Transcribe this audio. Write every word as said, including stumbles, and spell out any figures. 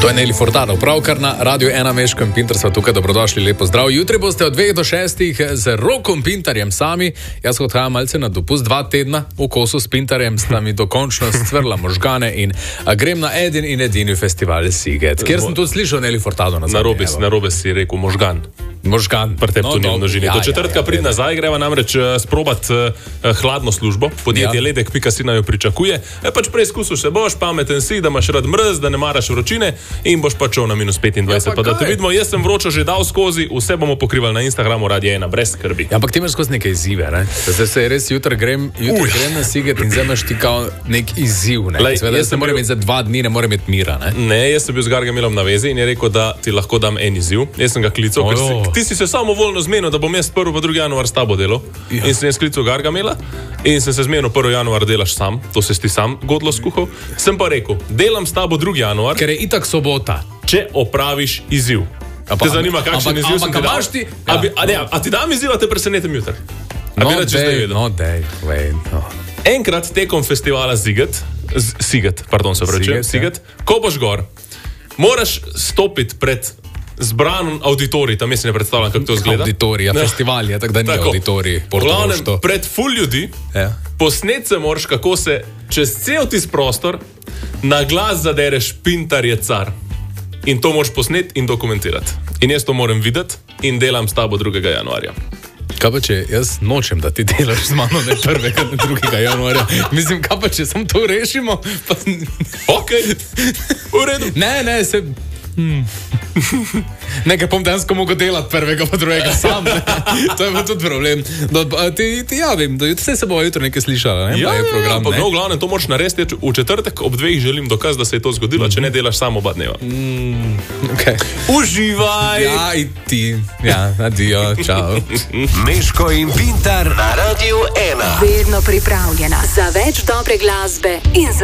To je Nelly Furtado, pravkar na Radio ena Meško in Pintar sva tukaj, dobrodošli, lepo zdrav. Jutri boste od dveh do šestih z Rokom Pintarjem sami. Jaz odhajam malce na dopust, dva tedna v kosu s Pintarjem, sta mi dokončno scvrla možgane in grem na edin in edini festival Siget, kjer sem tudi slišal Nelly Furtado nazaj. Narobe, narobe si rekel možgan. Možgan. Pretep to ni v množini. Do četrtka prid nazaj, greva namreč uh, sprobat uh, hladno službo. Podjetje ja. Ledek pika si naj jo pričakuje. E, pač preizkusil se boš, pameten si, da imaš rad mrz, da ne maraš vročine in boš pač na minus petindvajset. Ja, pa, pa da te vidimo, jaz sem vročo že dal skozi, vse bomo pokrivali na Instagramu Radio ena, brez skrbi. Ja, ampak ti imaš skozi neke izzive, ne? Zdaj se res jutri grem, jutri grem na Siget in zdaj imaš ti kao nek izziv, ne? Lej, Sveda, jaz ne morem bil... imeti za dva dni, ne morem imeti mira, ne? Ne, jaz sem bil z Gargamilom na vezi in je rekel, da ti lahko dam en izziv. Jaz sem ga klical, ker si, ti si se samo voljno zmenil, da bom jaz prvi pa drugi januar s tabo delal. Ja. In sem jaz klical Gargamela in sem se zmenil prvi januar delaš sam, to se ti sam godlo skuhal. Sem pa rekel, delam s tabo drugi januar, ker je itak sobota, če opraviš izziv. A te zanima, kakšen izziv sem ti dal? A, bi, a, ne, a ti dam izziv, a te presenetim jutri? No, dej, no, dej, wait, no. Enkrat tekom festivala Siget, Siget, pardon, se pravi, Siget, ja. Ko boš gor, moraš stopiti pred zbran auditorij, tam jaz ne predstavljam, kako to zgleda. Auditorij, ja, festival je, tako da ni tako. Auditorij. Glavnem, pred ful ljudi, ja. Posnet se moraš, kako se čez cel tis prostor na glas zadereš Pintar je car. In to moraš posnet in dokumentirati. In jaz to moram videti in delam s tabo drugega januarja. Kaj pa če jaz nočem, da ti delaš z mano ne prvega, ne drugega januarja? Mislim, kaj pa če sam to rešimo? Pa... Ok, v redu. Ne, ne, se... Hmm. Nekaj bom dansko mogel delati prvega pa drugega sam, ne? To je pa tudi problem. No, ti, ti javim, da vse se bo jutro nekaj slišala, ne? Ja, je program, ja, pa no, glavnem, to moraš narediti. V četrtek ob dveh želim dokaz, da se je to zgodilo, mm. če ne delaš samo oba dneva. Mm, okay. Uživaj! Ja, in ti. Ja, adijo, čau. Meško in Pintar na Radio ena. Vedno pripravljena za več dobre glasbe in za